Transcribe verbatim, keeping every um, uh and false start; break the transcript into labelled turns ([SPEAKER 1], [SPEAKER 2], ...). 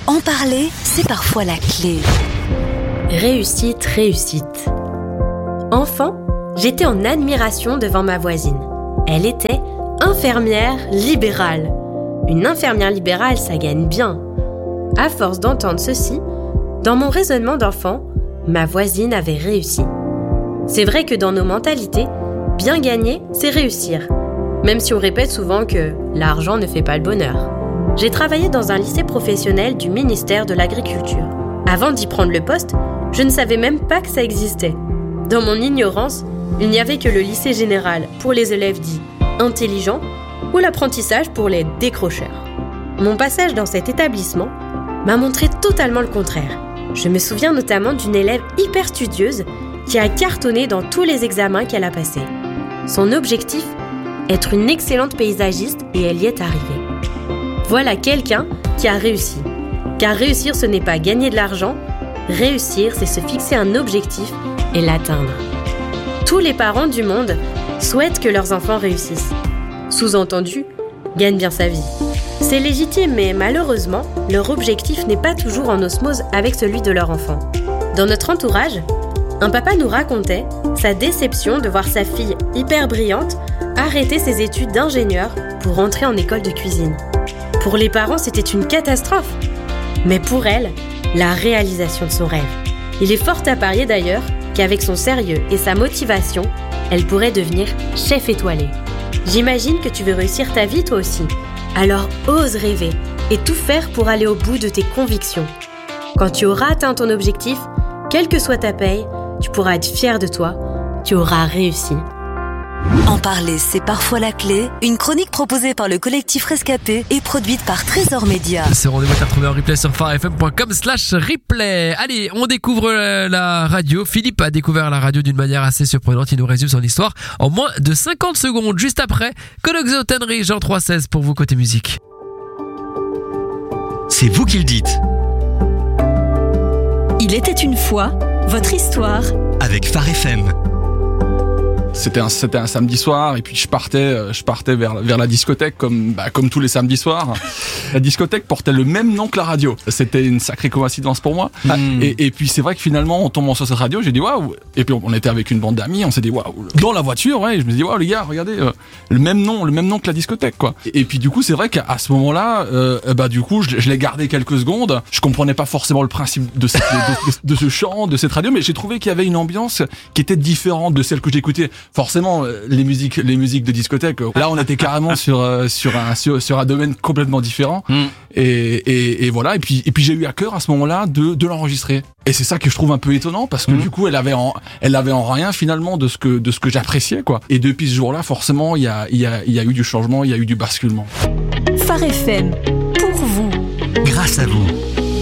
[SPEAKER 1] En parler, c'est parfois la clé.
[SPEAKER 2] Réussite, réussite. Enfant, j'étais en admiration devant ma voisine. Elle était infirmière libérale. Une infirmière libérale, ça gagne bien. À force d'entendre ceci, dans mon raisonnement d'enfant, ma voisine avait réussi. C'est vrai que dans nos mentalités, bien gagner, c'est réussir. Même si on répète souvent que l'argent ne fait pas le bonheur. J'ai travaillé dans un lycée professionnel du ministère de l'Agriculture. Avant d'y prendre le poste, je ne savais même pas que ça existait. Dans mon ignorance, il n'y avait que le lycée général pour les élèves dits intelligents ou l'apprentissage pour les décrocheurs. Mon passage dans cet établissement m'a montré totalement le contraire. Je me souviens notamment d'une élève hyper studieuse qui a cartonné dans tous les examens qu'elle a passés. Son objectif, être une excellente paysagiste, et elle y est arrivée. Voilà quelqu'un qui a réussi. Car réussir, ce n'est pas gagner de l'argent. Réussir, c'est se fixer un objectif et l'atteindre. Tous les parents du monde souhaitent que leurs enfants réussissent. Sous-entendu, gagnent bien sa vie. C'est légitime, mais malheureusement, leur objectif n'est pas toujours en osmose avec celui de leur enfant. Dans notre entourage, un papa nous racontait sa déception de voir sa fille hyper brillante arrêter ses études d'ingénieur pour entrer en école de cuisine. Pour les parents, c'était une catastrophe. Mais pour elle, la réalisation de son rêve. Il est fort à parier d'ailleurs qu'avec son sérieux et sa motivation, elle pourrait devenir chef étoilé. J'imagine que tu veux réussir ta vie toi aussi. Alors ose rêver et tout faire pour aller au bout de tes convictions. Quand tu auras atteint ton objectif, quelle que soit ta paye, tu pourras être fier de toi, tu auras réussi.
[SPEAKER 1] En parler, c'est parfois la clé. Une chronique proposée par le collectif Rescapé et produite par Trésor Média.
[SPEAKER 3] Ce rendez-vous est retrouvé en replay sur phare f m point com slash replay. Allez, on découvre la radio. Philippe a découvert la radio d'une manière assez surprenante. Il nous résume son histoire en moins de cinquante secondes. Juste après, Conoxo, Tannery, Jean trois seize pour vous côté musique.
[SPEAKER 4] C'est vous qui le dites.
[SPEAKER 1] Il était une fois, votre histoire.
[SPEAKER 4] Avec Phare F M.
[SPEAKER 5] C'était un, c'était un samedi soir et puis je partais, je partais vers, vers la discothèque comme, bah, comme tous les samedis soirs. La discothèque portait le même nom que la radio. C'était une sacrée coïncidence pour moi. Mm. Et, et puis c'est vrai que finalement, en tombant sur cette radio, j'ai dit waouh. Et puis on était avec une bande d'amis, on s'est dit waouh. Dans la voiture, ouais, je me suis dit waouh les gars, regardez, euh, le même nom, le même nom que la discothèque, quoi. Et, et puis du coup, c'est vrai qu'à ce moment-là, euh, bah du coup, je, je l'ai gardé quelques secondes. Je comprenais pas forcément le principe de, cette, de, de, de ce chant, de cette radio, mais j'ai trouvé qu'il y avait une ambiance qui était différente de celle que j'écoutais. Forcément, les musiques, les musiques de discothèque. Là, on était carrément sur sur un sur, sur un domaine complètement différent. Mm. Et, et et voilà. Et puis et puis j'ai eu à cœur à ce moment-là de de l'enregistrer. Et c'est ça que je trouve un peu étonnant parce que mm. du coup, elle avait en elle avait en rien finalement de ce que de ce que j'appréciais, quoi. Et depuis ce jour-là, forcément, il y a il y a il y a eu du changement, il y a eu du basculement.
[SPEAKER 1] Phare F M pour vous.
[SPEAKER 4] Grâce à vous.